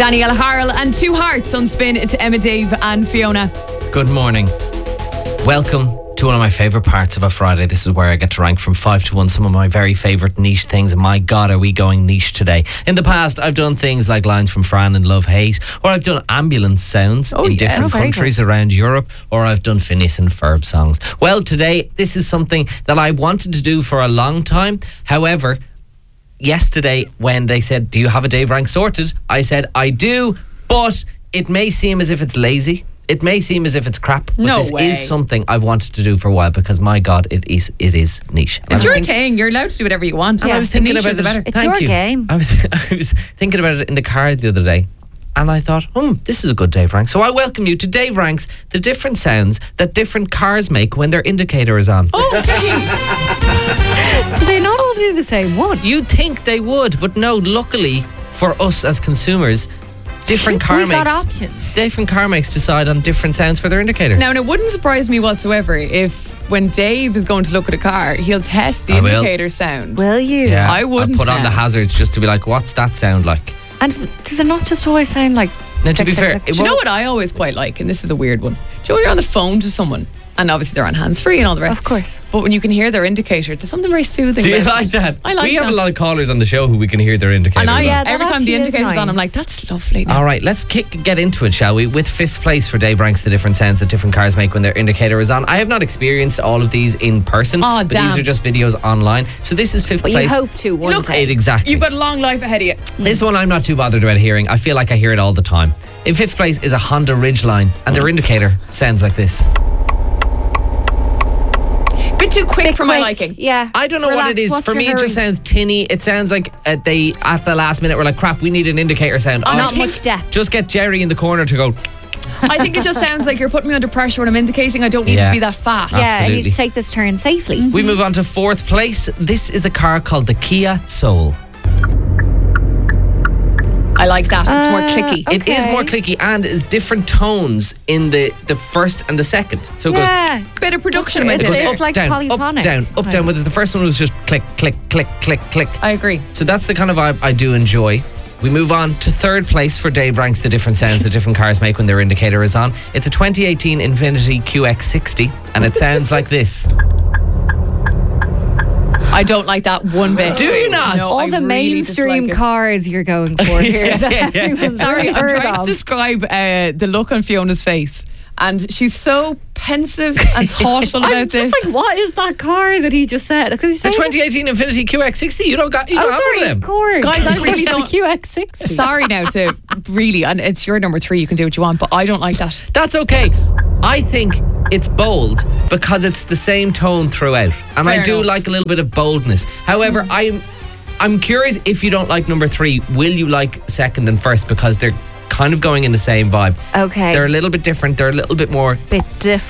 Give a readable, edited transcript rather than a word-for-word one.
Danielle Harrell and Two Hearts on Spin. It's Emma, Dave and Fiona. Good morning. Welcome to one of my favourite parts of a Friday. This is where I get to rank from 5 to 1 some of my very favourite niche things. And my God, are we going niche today. In the past, I've done things like lines from Fran and Love Hate, or I've done ambulance sounds in different countries around Europe, or I've done Phineas and Ferb songs. Well, today, this is something that I wanted to do for a long time. However, yesterday when they said, do you have a Dave Rank sorted? I said, I do, but it may seem as if it's lazy. It may seem as if it's crap, but this is something I've wanted to do for a while because, my God, it is niche. It's your thing. You're allowed to do whatever you want. And I was thinking about it. It's your game. I was thinking about it in the car the other day, and I thought, this is a good Dave Rank. So I welcome you to Dave Ranks, the different sounds that different cars make when their indicator is on. Oh, okay. Do they not all do the same one? You'd think they would, but no, luckily for us as consumers, different car makes decide on different sounds for their indicators. Now, and it wouldn't surprise me whatsoever if when Dave is going to look at a car, he'll test the indicator sound. Will you? Yeah, I wouldn't. I'll put on the hazards just to be like, what's that sound like? And does it not just always sound like... Now, to be fair... Do you know what I always quite like? And this is a weird one. Do you know when you're on the phone to someone, and obviously they're on hands-free and all the rest? Of course. But when you can hear their indicator, there's something very soothing. Do you about like that? I like We that. have a lot of callers on the show who we can hear their indicator. And that every time the indicator's on, I'm like, that's lovely. All right, let's get into it, shall we? With fifth place for Dave Ranks, the different sounds that different cars make when their indicator is on. I have not experienced all of these in person, but these are just videos online. So this is fifth place. You hope to one day. Exactly. You've got a long life ahead of you. This one I'm not too bothered about hearing. I feel like I hear it all the time. In fifth place is a Honda Ridgeline, and their indicator sounds like this. Bit too quick for my liking. Yeah. I don't know what it is. For me, it just sounds tinny. It sounds like they, at the last minute, were like, crap, we need an indicator sound. Not much depth. Just get Jerry in the corner to go... I think it just sounds like you're putting me under pressure when I'm indicating. I don't need to be that fast. Yeah, I need to take this turn safely. We move on to fourth place. This is a car called the Kia Soul. I like that. It's more clicky. It is more clicky and is different tones in the first and the second. So it goes... Bit of production with It goes It's up, like down, polyphonic. up, down. Whereas the first one was just click, click, click, click, click. I agree. So that's the kind of vibe I do enjoy. We move on to third place for Dave Ranks, the different sounds that different cars make when their indicator is on. It's a 2018 Infiniti QX60, and it sounds like this. I don't like that one bit. Do you not? No, All the mainstream cars you're going for here. Sorry, I'm trying to describe the look on Fiona's face. And she's so pensive and thoughtful about this. I'm just like, what is that car that he just said? The 2018 Infiniti QX60. You don't have one of them. Of course. Guys, I really don't. The QX60. Sorry now to really, and it's your number 3. You can do what you want, but I don't like that. That's okay. I think it's bold because it's the same tone throughout, and I do like a little bit of boldness. However, I'm curious if you don't like number 3, will you like second and first, because they're kind of going in the same vibe. Okay. They're a little bit different. They're a little bit more... Bit different.